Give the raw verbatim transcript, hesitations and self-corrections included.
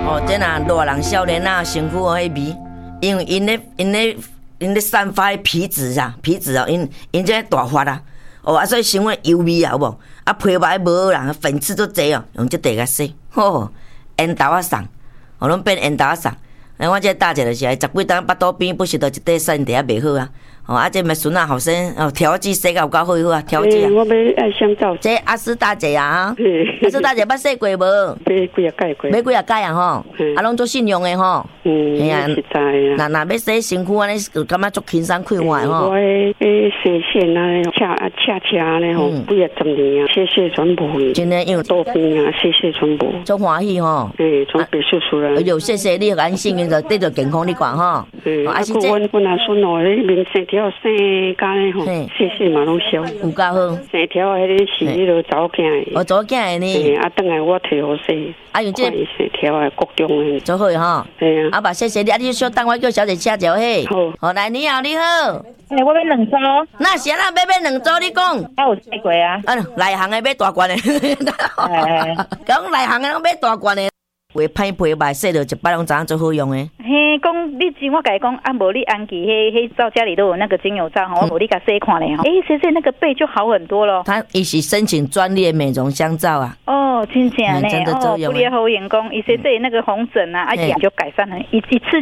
哦，这呐大人少年啊，身躯哦迄味，因为因咧因咧因咧散发迄皮脂啊，皮脂哦，因因这大发啊，哦啊，所以身躯油味啊，有无？啊皮白无好啦，粉刺都侪哦，用这地甲洗，吼，烟头啊送，哦，拢变烟头啊送。哎，我这大姐就是十几档巴肚边不是都一块酸地啊袂好啊，哦啊这麦笋啊后生哦调剂洗甲有够好好啊，调剂啊。 我要爱香皂。 这阿斯大姐啊，阿斯大姐捌洗过无？ 买几啊届过。 买几啊届啊吼，啊拢做信用的吼。 嗯，哎呀，实在啊。 那那要洗身躯安尼，就感觉足轻松快活吼。 我诶诶生线啊，恰啊恰恰咧吼，几啊十年啊，谢谢全部。 真诶，因为多病啊，谢谢全部。 足欢喜吼。 诶，从别叔叔啦。 哎呦，谢谢你安心就得着健康你管吼。 嗯，啊是这。阮阮阿孙哦，迄面生条生干咧吼，谢谢嘛拢消。 有够好。 生条迄个是迄个查某囝诶。 我查某囝诶呢。 啊，等下我摕好洗。啊， 用这生条诶，国中诶。 足好吼。 系啊。 阿爸，谢谢你，啊，你小等我叫小姐请教嘿。 好。 好，来，你好，你好。 哎，我要两组。 那是啊，要买两组，你讲。 啊，有买过啊。 啊，内行诶买大罐诶。讲内行诶拢买大罐诶。会歹皮白洗着一摆拢知影最好用诶。 嘿，讲你只我甲你讲，啊无你安琪迄迄皂家里都有那个精油皂吼，我无你甲洗看咧吼。诶，洗洗那个背就好很多咯。 他伊是申请专利美容香皂啊。 哦，真正呢， 真的作用。 哦，不哩好员工，伊洗洗那个红疹啊，啊痒就改善了，一一次。